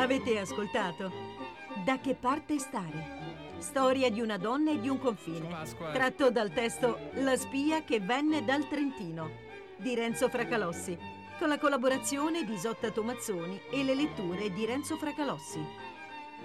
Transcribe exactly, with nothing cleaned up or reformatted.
Avete ascoltato? Da che parte stare? Storia di una donna e di un confine. Tratto dal testo La spia che venne dal Trentino di Renzo Fracalossi, con la collaborazione di Isotta Tomazzoni e le letture di Renzo Fracalossi.